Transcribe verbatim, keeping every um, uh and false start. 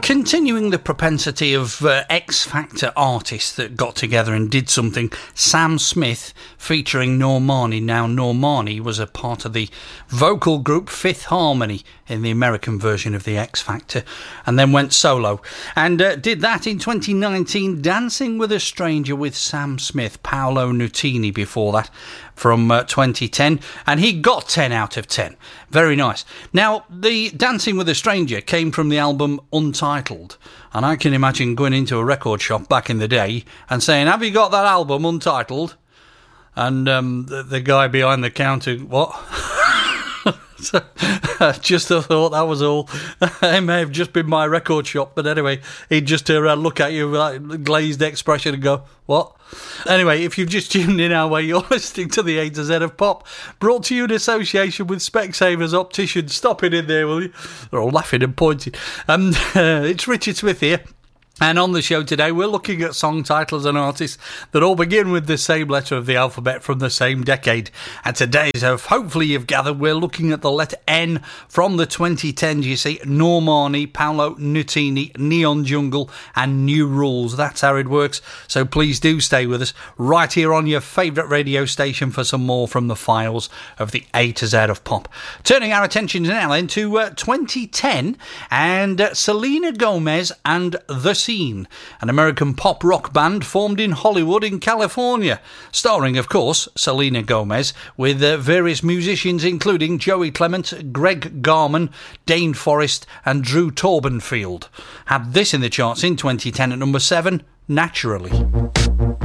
Continuing the propensity of uh, X Factor artists that got together and did something, Sam Smith featuring Normani. Now, Normani was a part of the vocal group Fifth Harmony in the American version of the X Factor, and then went solo and uh, did that in twenty nineteen, Dancing with a Stranger with Sam Smith. Paolo Nutini before that from uh, twenty ten, and he got ten out of ten. Very nice. Now, the Dancing with a Stranger came from the album Untitled, and I can imagine going into a record shop back in the day and saying, "Have you got that album Untitled?" And um, the, the guy behind the counter, "What?" So, I just thought that was all. It may have just been my record shop, but anyway, he'd just turn around, look at you with that glazed expression and go, "What?" Anyway, if you've just tuned in our way, you're listening to the A to Z of Pop, brought to you in association with Specsavers Opticians. Stop it in there, will you? They're all laughing and pointing. Um, uh, it's Richard Smith here. And on the show today, we're looking at song titles and artists that all begin with the same letter of the alphabet from the same decade. And today, so hopefully you've gathered, we're looking at the letter N from the twenty tens, you see. Normani, Paolo Nutini, Neon Jungle and New Rules. That's how it works. So please do stay with us right here on your favourite radio station for some more from the files of the A to Z of Pop. Turning our attention now then to uh, twenty ten and uh, Selena Gomez and The Scene, an American pop rock band formed in Hollywood in California, starring, of course, Selena Gomez, with uh, various musicians including Joey Clement, Greg Garman, Dane Forrest and Drew Torbenfield. Had this in the charts in twenty ten at number seven, Naturally.